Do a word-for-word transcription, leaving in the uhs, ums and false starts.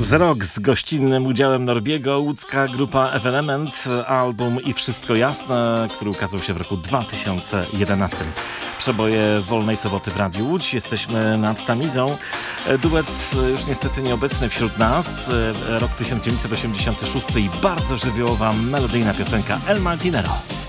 Przez rok z gościnnym udziałem Norbiego łódzka grupa Evenement, album I Wszystko Jasne, który ukazał się w roku dwa tysiące jedenastym. Przeboje Wolnej Soboty w Radiu Łódź. Jesteśmy nad Tamizą. Duet już niestety nieobecny wśród nas. Rok tysiąc dziewięćset osiemdziesiąty szósty i bardzo żywiołowa melodyjna piosenka El Mal Dinero.